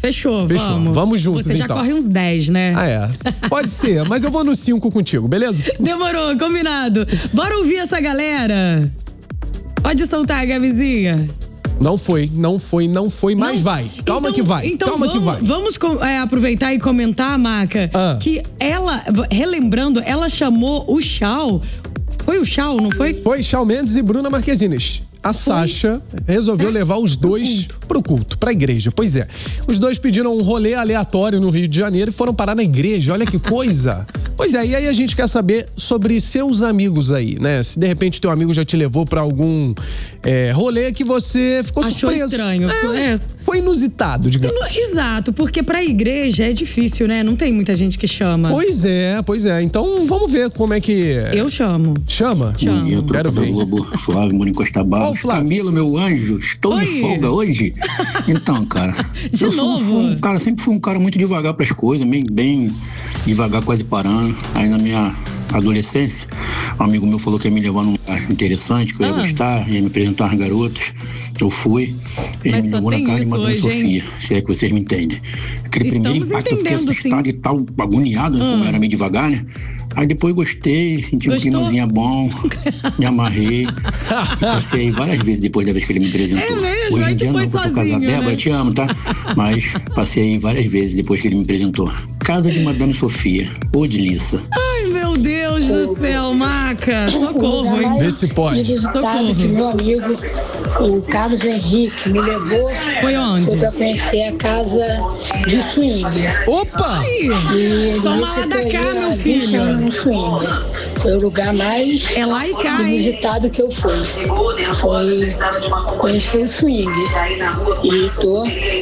Fechou. Vamos juntos, Você já então. corre uns 10, né? Ah, é. Pode ser, mas eu vou no 5 contigo, beleza? Demorou, combinado. Bora ouvir essa galera? Pode soltar, Gabizinha. Não foi, mas vai. Calma que vai. Então Calma que vai. Vamos aproveitar e comentar, Maca, que ela, relembrando, ela chamou o Shawn. Foi o Shawn, não foi? Foi Shawn Mendes e Bruna Marquezines. A Sasha resolveu levar os dois pro culto, pra igreja. Pois é, os dois pediram um rolê aleatório no Rio de Janeiro e foram parar na igreja. Olha que coisa. Pois é, e aí a gente quer saber sobre seus amigos aí, né? Se de repente teu amigo já te levou pra algum rolê que você ficou Achou surpreso. estranho. Foi inusitado, digamos. Exato, porque pra igreja é difícil, né? Não tem muita gente que chama. Pois é. Então vamos ver como é que... Eu chamo. Chama? Chamo. Eu troco da Globo, Suave, Moro em Costa Barros. Camila, meu anjo, estou de folga hoje. Então, cara, de novo? Sempre fui um cara muito devagar pras coisas, bem devagar, quase parando. Aí na minha adolescência, um amigo meu falou que ia me levar num lugar interessante, que eu ia gostar, ia me apresentar umas garotas. Eu fui, ele me levou na casa de Madame Sofia, se é que vocês me entendem. Aquele primeiro impacto, eu fiquei assustado e tal, agoniado, né, como eu era meio devagar, né? Aí depois gostei, senti um climazinho bom, me amarrei. Passei várias vezes depois da vez que ele me apresentou. É mesmo? Hoje Aí em dia tu foi não, porque eu tô sozinho, casado. Débora, né? te amo, tá? Mas passei várias vezes depois que ele me apresentou. Casa de Madame Sofia, ô delícia. Ai, meu Deus do céu, Maca. Socorro, hein? Vê se pode. Socorro. Que meu amigo, o Carlos Henrique, me levou. Foi onde? Foi pra conhecer a casa de swing. Opa! Toma lá da cá, meu filho. No swing. Foi o lugar mais lá e cá, visitado que eu fui. Foi conhecer o swing. E tô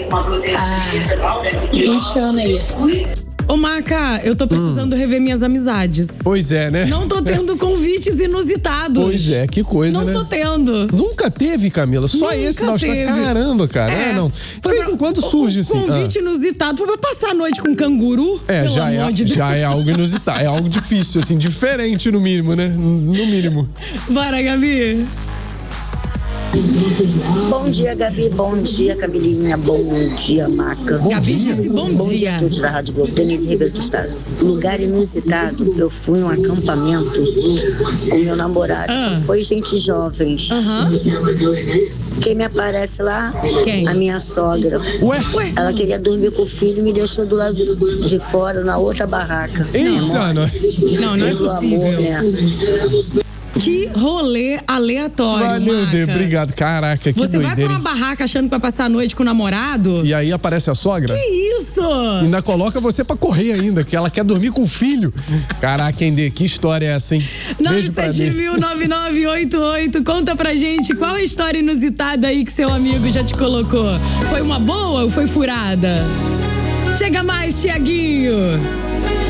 há 20 anos aí. Ô, Maca, eu tô precisando rever minhas amizades. Pois é, né? Não tô tendo convites inusitados. Pois é, que coisa, né? Não tô tendo. Nunca teve, Camila? Só Nunca esse? Não, teve. Caramba, cara. Não. De vez em quando surge, assim. Convite inusitado. Foi pra passar a noite com canguru? Já é algo inusitado. É algo difícil, assim, diferente no mínimo, né? No mínimo. Bora, Gabi. Bom dia, Gabi. Bom dia, Camilinha. Bom dia, Maca. Gabi disse bom dia. Bom dia a todos da Rádio Globo. Denise Ribeiro do Estado. Lugar inusitado, eu fui em um acampamento com meu namorado. Só foi gente jovens. Quem me aparece lá? Quem? A minha sogra. Ué? Ela queria dormir com o filho e me deixou do lado de fora, na outra barraca. Eita, não é possível. Amor, né? Que rolê aleatório, Valeu, Dê, obrigado. Caraca, que Você doideira. vai pra uma barraca achando que vai passar a noite com o namorado? E aí aparece a sogra? Que isso? E ainda coloca você pra correr ainda, que ela quer dormir com o filho. Caraca, Dê, que história é essa, hein? 970009988, conta pra gente qual a história inusitada aí que seu amigo já te colocou. Foi uma boa ou foi furada? Chega mais, Tiaguinho.